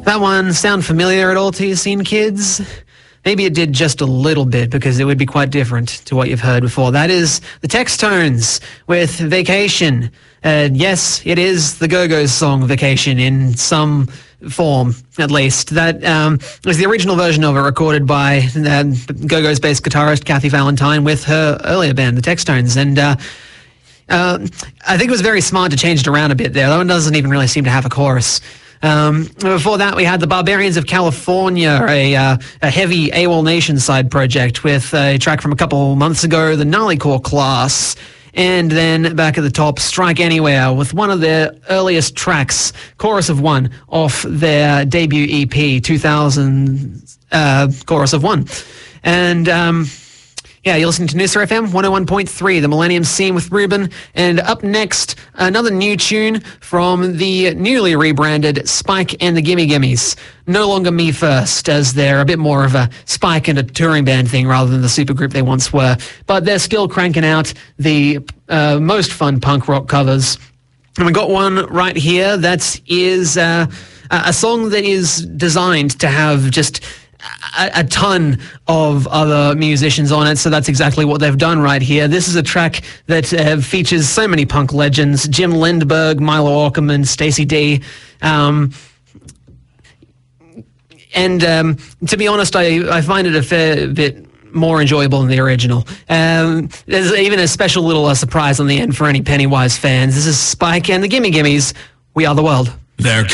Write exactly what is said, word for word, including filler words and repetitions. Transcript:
That one sound familiar at all to you, Scene Kids? Maybe it did just a little bit, because it would be quite different to what you've heard before. That is the Textones with Vacation. Uh, yes, it is the Go-Go's song Vacation in some form, at least. That um, was the original version of it, recorded by uh, Go-Go's bass guitarist Kathy Valentine with her earlier band, the Textones. And uh, uh, I think it was very smart to change it around a bit there. That one doesn't even really seem to have a chorus. Um, before that, we had the Barbarians of California, a, uh, a heavy AWOL Nation side project with a track from a couple months ago, the Gnarlycore Class. And then back at the top, Strike Anywhere with one of their earliest tracks, Chorus of One, off their debut E P, two thousand uh, Chorus of One. And um, yeah, you're listening to Noosa F M one oh one point three, the Millennium Scene with Ruben. And up next, another new tune from the newly rebranded Spike and the Gimme Gimmes. No longer Me First, as they're a bit more of a Spike and a touring band thing rather than the supergroup they once were. But they're still cranking out the uh, most fun punk rock covers. And we got one right here that is uh, a song that is designed to have just A, a ton of other musicians on it, so that's exactly what they've done right here. This is a track that uh, features so many punk legends: Jim Lindberg, Milo Aukerman, Stacey D. Um, and um, to be honest, I, I find it a fair bit more enjoyable than the original. Um, there's even a special little uh, surprise on the end for any Pennywise fans. This is Spike and the Gimme Gimmes. We Are the World. They're